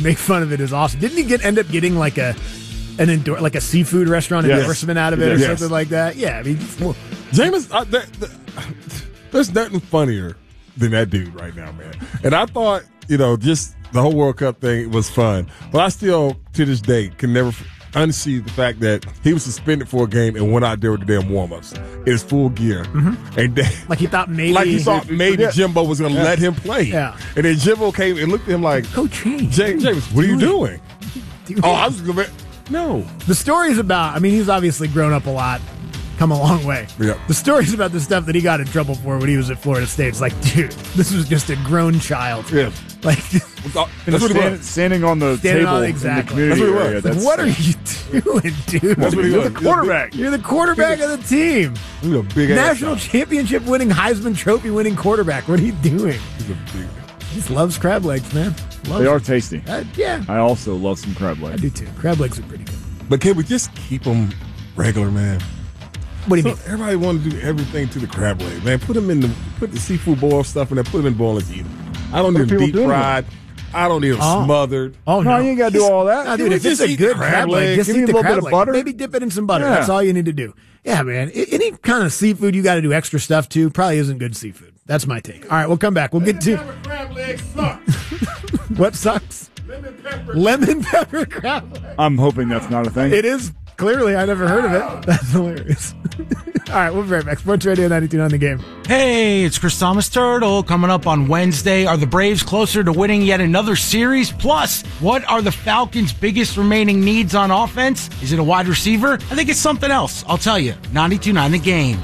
make fun of it is awesome. Didn't he end up getting like a seafood restaurant endorsement out of it or something like that? Yeah, I mean, Jameis, there's nothing funnier than that dude right now, man. And I thought, just the whole World Cup thing was fun, but I still, to this day, can never unsee the fact that he was suspended for a game and went out there with the damn warm-ups in his full gear. Mm-hmm. And like he thought maybe Jimbo was going to let him play. Yeah. And then Jimbo came and looked at him like, Coach James, what are you doing? I was going to no. The story's about, he's obviously grown up a lot, come a long way. Yeah. The story's about the stuff that he got in trouble for when he was at Florida State. It's like, dude, this was just a grown child. Yeah. Like, standing on the table exactly. in the community area. What are you doing, dude? That's what he was. The quarterback. You're the quarterback of the team. He's a big National championship winning, Heisman Trophy winning quarterback. What are you doing? He's a big. He just loves crab legs, man. They are tasty. Yeah. I also love some crab legs. I do too. Crab legs are pretty good. But can we just keep them regular, man? What do you mean? Everybody want to do everything to the crab leg, man. Put the seafood boil stuff in there. Put them in boil and eat them. I don't need them deep fried. I don't need them smothered. Oh, no. You ain't got to do all that. No, dude, if it's a good crab leg, just give eat me the a little crab bit of leg. butter. Maybe dip it in some butter. Yeah. That's all you need to do. Yeah, man. Any kind of seafood you got to do extra stuff to probably isn't good seafood. That's my take. All right, we'll come back. We'll get to Crab legs suck. What sucks? Lemon pepper crab leg. I'm hoping that's not a thing. It is. Clearly, I never heard of it. That's hilarious. All right, we'll be right back. Sports Radio 92.9 The Game. Hey, it's Chris Thomas Turtle. Coming up on Wednesday, are the Braves closer to winning yet another series? Plus, what are the Falcons' biggest remaining needs on offense? Is it a wide receiver? I think it's something else. I'll tell you. 92.9 The Game.